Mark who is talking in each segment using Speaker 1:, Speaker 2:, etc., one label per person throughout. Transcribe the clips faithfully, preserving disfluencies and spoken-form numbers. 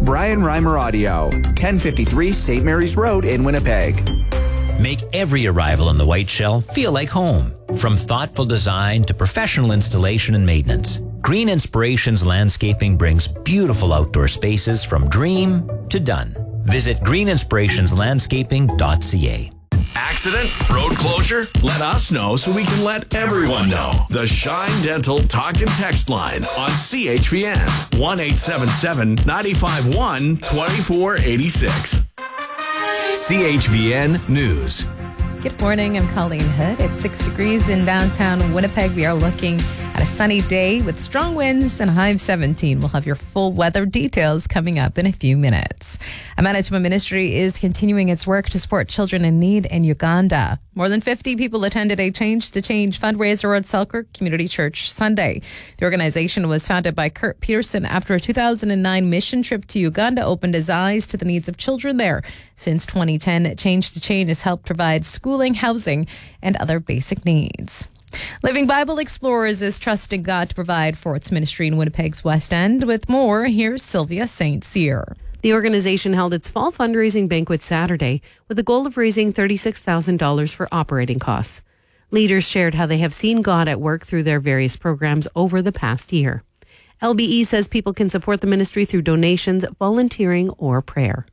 Speaker 1: Brian Reimer Audio, ten fifty-three Saint Mary's Road in Winnipeg.
Speaker 2: Make every arrival on the White Shell feel like home. From thoughtful design to professional installation and maintenance, Green Inspirations Landscaping brings beautiful outdoor spaces from dream to done. Visit green inspirations landscaping dot c a.
Speaker 3: Accident? Road closure? Let us know so we can let everyone know. The Shine Dental Talk and Text line on C H V N. one eight seven seven, nine five one, two four eight six. C H V N News.
Speaker 4: Good morning. I'm Colleen Hood. It's six degrees in downtown Winnipeg. We are looking at a sunny day with strong winds and a high of seventeen. We'll have your full weather details coming up in a few minutes. A Manitoba Ministry is continuing its work to support children in need in Uganda. More than fifty people attended a Change to Change fundraiser at Selkirk Community Church Sunday. The organization was founded by Kurt Peterson after a two thousand nine mission trip to Uganda opened his eyes to the needs of children there. Since twenty ten, Change to Change has helped provide schooling, housing, and other basic needs. Living Bible Explorers is trusting God to provide for its ministry in Winnipeg's West End. With more, here's Sylvia Saint Cyr.
Speaker 5: The organization held its fall fundraising banquet Saturday with the goal of raising thirty-six thousand dollars for operating costs. Leaders shared how they have seen God at work through their various programs over the past year. L B E says people can support the ministry through donations, volunteering, or prayer.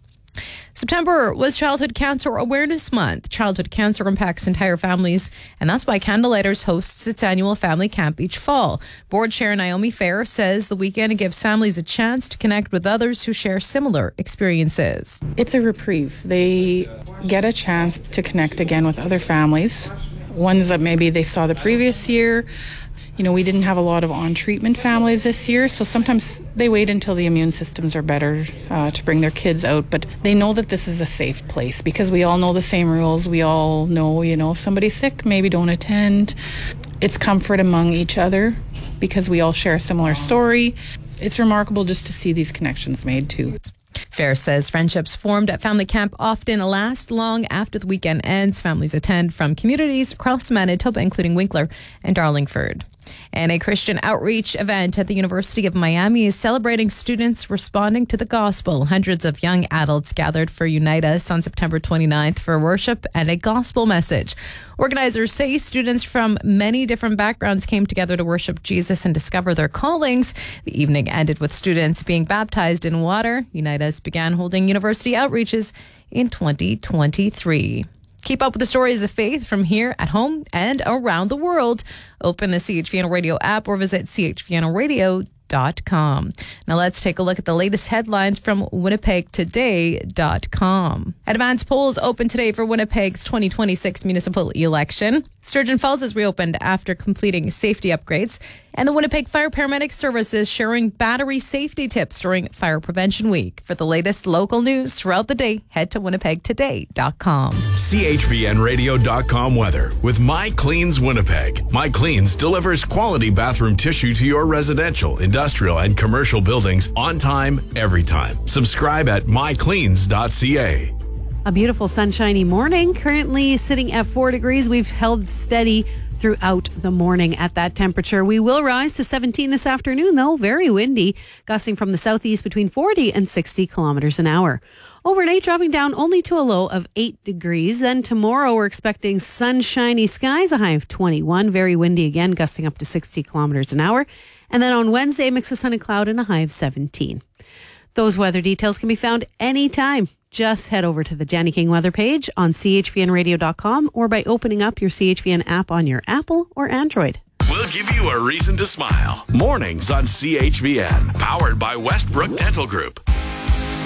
Speaker 4: September was Childhood Cancer Awareness Month. Childhood cancer impacts entire families, and that's why Candlelighters hosts its annual family camp each fall. Board Chair Naomi Fair says the weekend gives families a chance to connect with others who share similar experiences.
Speaker 6: It's a reprieve. They get a chance to connect again with other families, ones that maybe they saw the previous year. You know, we didn't have a lot of on-treatment families this year, so sometimes they wait until the immune systems are better uh, to bring their kids out. But they know that this is a safe place because we all know the same rules. We all know, you know, if somebody's sick, maybe don't attend. It's comfort among each other because we all share a similar story. It's remarkable just to see these connections made too.
Speaker 4: Fair says friendships formed at family camp often last long after the weekend ends. Families attend from communities across Manitoba, including Winkler and Darlingford. And a Christian outreach event at the University of Miami is celebrating students responding to the gospel. Hundreds of young adults gathered for Unite Us on September twenty-ninth for worship and a gospel message. Organizers say students from many different backgrounds came together to worship Jesus and discover their callings. The evening ended with students being baptized in water. Unite Us began holding university outreaches in twenty twenty-three. Keep up with the stories of faith from here at home and around the world. Open the C H V N Radio app or visit c h v n radio dot com. Now let's take a look at the latest headlines from winnipeg today dot com. Advance polls open today for Winnipeg's twenty twenty-six municipal election. Sturgeon Falls is reopened after completing safety upgrades. And the Winnipeg Fire Paramedic Service is sharing battery safety tips during Fire Prevention Week. For the latest local news throughout the day, head to winnipeg today dot com.
Speaker 3: C H V N radio dot com weather with My Cleans Winnipeg. My Cleans delivers quality bathroom tissue to your residential, industrial, and commercial buildings on time, every time. Subscribe at my cleans dot c a.
Speaker 5: A beautiful sunshiny morning, currently sitting at four degrees. We've held steady throughout the morning at that temperature. We will rise to seventeen this afternoon, though. Very windy, gusting from the southeast between forty and sixty kilometers an hour. Overnight, dropping down only to a low of eight degrees. Then tomorrow, we're expecting sunshiny skies, a high of twenty-one. Very windy again, gusting up to sixty kilometers an hour. And then on Wednesday, mix of sun and cloud and a high of seventeen. Those weather details can be found anytime. Just head over to the Janny King weather page on c h v n radio dot com or by opening up your C H V N app on your Apple or Android.
Speaker 3: We'll give you a reason to smile. Mornings on C H V N. Powered by Westbrook Dental Group.